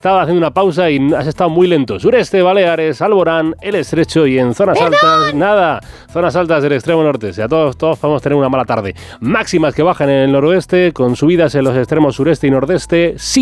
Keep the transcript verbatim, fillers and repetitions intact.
Estaba haciendo una pausa y has estado muy lento. Sureste, Baleares, Alborán, El Estrecho y en zonas ¿Perdón? altas, nada. Zonas altas del extremo norte. O sea, todos, todos podemos tener una mala tarde. Máximas que bajan en el noroeste, con subidas en los extremos sureste y nordeste. Sí.